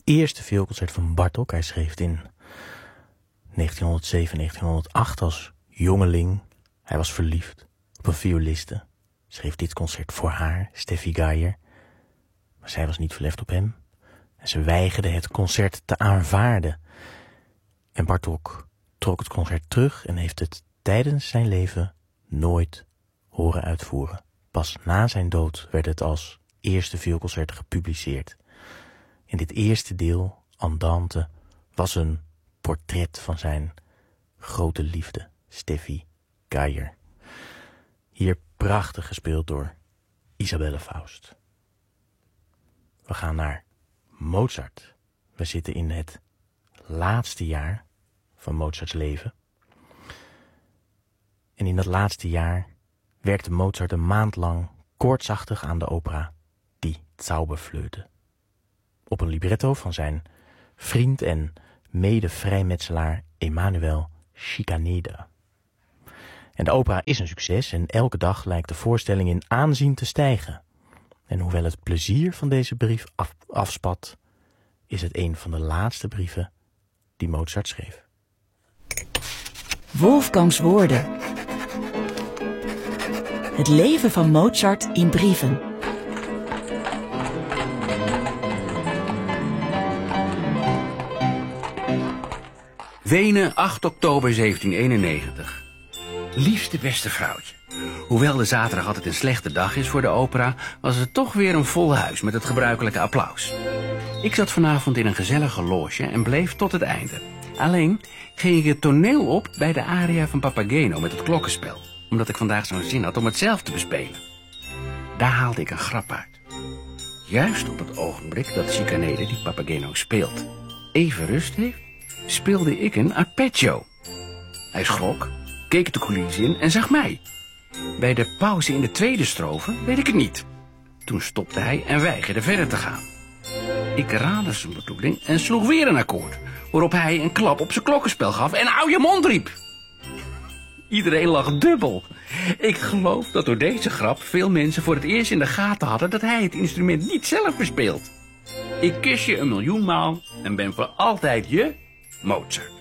eerste vioolconcert van Bartók. Hij schreef het in 1907, 1908 als jongeling. Hij was verliefd op een violiste. Schreef dit concert voor haar, Steffi Gajer. Maar zij was niet verliefd op hem. En ze weigerde het concert te aanvaarden. En Bartók trok het concert terug en heeft het tijdens zijn leven nooit horen uitvoeren. Pas na zijn dood werd het als eerste vioolconcert gepubliceerd. In dit eerste deel, Andante, was een portret van zijn grote liefde, Steffi Gajer. Hier prachtig gespeeld door Isabelle Faust. We gaan naar Mozart. We zitten in het laatste jaar van Mozarts leven. En in dat laatste jaar werkte Mozart een maand lang koortsachtig aan de opera Die Zauberflöte. Op een libretto van zijn vriend en mede-vrijmetselaar Emanuel Schikaneder. En de opera is een succes en elke dag lijkt de voorstelling in aanzien te stijgen. En hoewel het plezier van deze brief afspat, is het een van de laatste brieven die Mozart schreef. Wolfgangs woorden. Het leven van Mozart in brieven. Wenen, 8 oktober 1791. Liefste beste vrouwtje. Hoewel de zaterdag altijd een slechte dag is voor de opera, was het toch weer een vol huis met het gebruikelijke applaus. Ik zat vanavond in een gezellige loge en bleef tot het einde. Alleen ging ik het toneel op bij de aria van Papageno met het klokkenspel, omdat ik vandaag zo'n zin had om het zelf te bespelen. Daar haalde ik een grap uit. Juist op het ogenblik dat Schikaneder, die Papageno speelt, even rust heeft, speelde ik een arpeggio. Hij schrok, keek de coulissen in en zag mij. Bij de pauze in de tweede strofe weet ik het niet. Toen stopte hij en weigerde verder te gaan. Ik raadde zijn bedoeling en sloeg weer een akkoord, waarop hij een klap op zijn klokkenspel gaf en hou je mond riep. Iedereen lag dubbel. Ik geloof dat door deze grap veel mensen voor het eerst in de gaten hadden dat hij het instrument niet zelf bespeelt. Ik kus je 1.000.000 maal en ben voor altijd je Mozart.